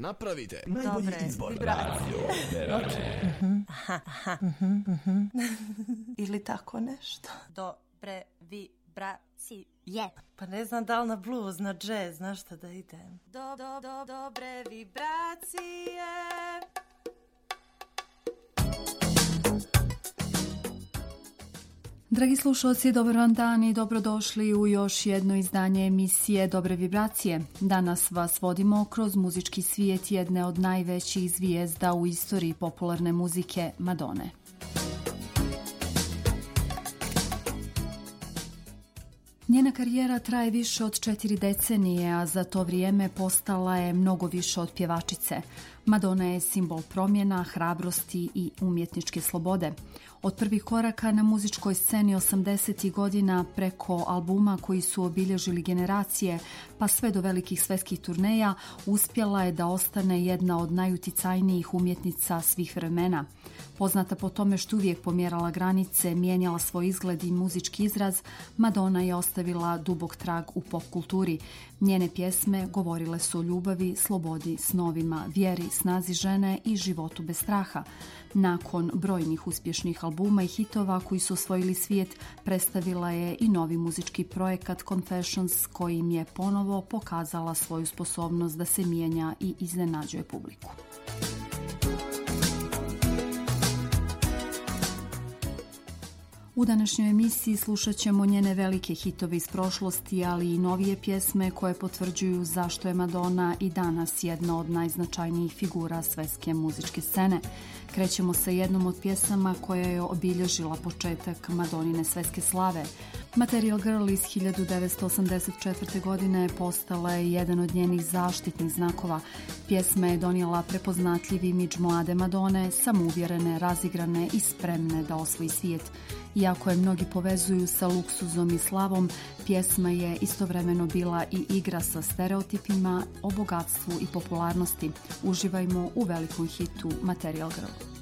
napravite najbolji izbor. Radio Berače. Ili tako nešto. Dobre vibracije. Pa ne znam da li na blues, na jazz, na šta da idem. Dobre vibracije. Dragi slušalci, dobar vam dan i dobrodošli u još jedno izdanje emisije Dobre vibracije. Danas vas vodimo kroz muzički svijet jedne od najvećih zvijezda u istoriji popularne muzike, Madone. Njena karijera traje više od 4 decenije, a za to vrijeme postala je mnogo više od pjevačice. Madonna je simbol promjena, hrabrosti i umjetničke slobode. Od prvih koraka na muzičkoj sceni 80. godina preko albuma koji su obilježili generacije, pa sve do velikih svetskih turneja, uspjela je da ostane jedna od najuticajnijih umjetnica svih vremena. Poznata po tome što uvijek pomjerala granice, mijenjala svoj izgled i muzički izraz, Madonna je ostavila dubok trag u pop kulturi. Njene pjesme govorile su o ljubavi, slobodi, snovima, vjeri, snazi žene i životu bez straha. Nakon brojnih uspješnih albuma i hitova koji su osvojili svijet, predstavila je i novi muzički projekat Confessions, kojim je ponovo pokazala svoju sposobnost da se mijenja i iznenađuje publiku. U današnjoj emisiji slušat ćemo njene velike hitove iz prošlosti, ali i novije pjesme koje potvrđuju zašto je Madonna i danas jedna od najznačajnijih figura svjetske muzičke scene. Krećemo sa jednom od pjesama koja je obilježila početak Madonine svjetske slave. Material Girl iz 1984. godine postala je jedan od njenih zaštitnih znakova. Pjesma je donijela prepoznatljiv imidž mlade Madone, samouvjerene, razigrane i spremne da osvoji svijet. Iako je mnogi povezuju sa luksuzom i slavom, pjesma je istovremeno bila i igra sa stereotipima o bogatstvu i popularnosti. Uživajmo u velikom hitu Material Girl.